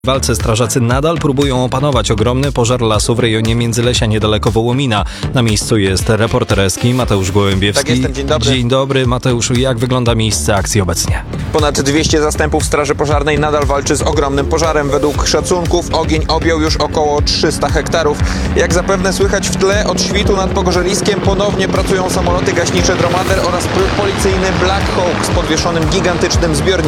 W walce strażacy nadal próbują opanować ogromny pożar lasu w rejonie Międzylesia niedaleko Wołomina. Na miejscu jest reporter Eski Mateusz Gołębiewski. Tak jestem, dzień dobry. Dzień dobry Mateuszu, jak wygląda miejsce akcji obecnie? Ponad 200 zastępów Straży Pożarnej nadal walczy z ogromnym pożarem. Według szacunków ogień objął już około 300 hektarów. Jak zapewne słychać w tle, od świtu nad Pogorzeliskiem ponownie pracują samoloty gaśnicze Dromader oraz policyjny Black Hawk z podwieszonym gigantycznym zbiornikiem